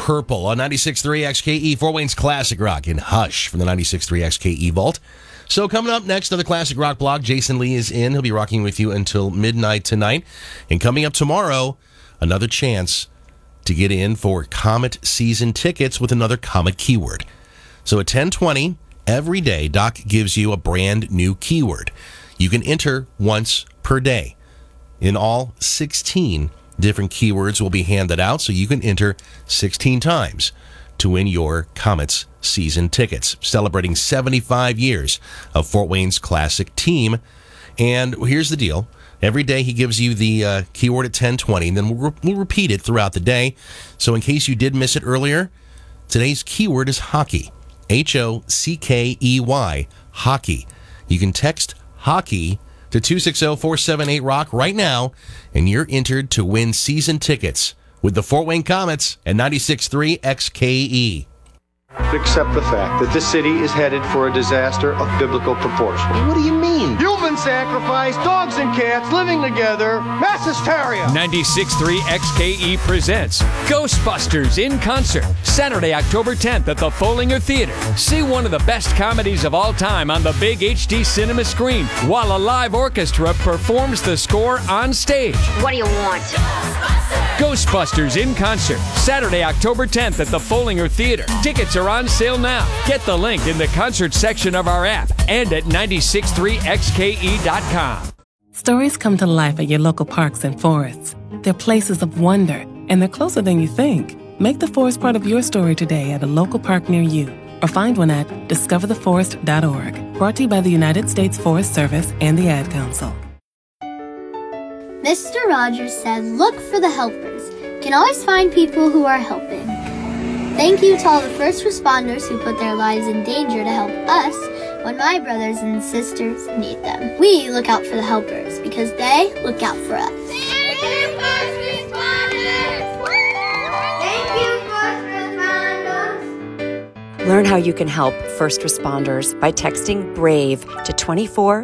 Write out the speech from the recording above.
Purple on 96.3 XKE, Fort Wayne's Classic Rock in Hush from the 96.3 XKE Vault. So coming up next on the Classic Rock blog, Jason Lee is in. He'll be rocking with you until midnight tonight. And coming up tomorrow, another chance to get in for Comet season tickets with another Comet keyword. So at 10:20 every day, Doc gives you a brand new keyword. You can enter once per day. In all, 16 different keywords will be handed out, so you can enter 16 times to win your Comets season tickets, celebrating 75 years of Fort Wayne's Classic team. And here's the deal. Every day he gives you the keyword at 10:20, and then we'll repeat it throughout the day. So in case you did miss it earlier, today's keyword is hockey. Hockey. Hockey. You can text hockey to 260-478-ROCK right now, and you're entered to win season tickets with the Fort Wayne Comets at 96.3 XKE. Accept the fact that this city is headed for a disaster of biblical proportion. What do you mean? Human sacrifice, dogs and cats living together, mass hysteria. 96.3 XKE presents Ghostbusters in concert, Saturday, October 10th at the Follinger Theater. See one of the best comedies of all time on the big HD cinema screen while a live orchestra performs the score on stage. What do you want? Ghostbusters in concert, Saturday, October 10th at the Follinger Theater. Tickets are on sale now. Get the link in the concert section of our app and at 963xke.com. Stories come to life at your local parks and forests. They're places of wonder, and they're closer than you think. Make the forest part of your story today at a local park near you, or find one at discovertheforest.org. Brought to you by the United States Forest Service and the Ad Council. Mr. Rogers said, look for the helpers. You can always find people who are helping. Thank you to all the first responders who put their lives in danger to help us when my brothers and sisters need them. We look out for the helpers because they look out for us. Thank you, first responders! Thank you, first responders! Learn how you can help first responders by texting BRAVE to 24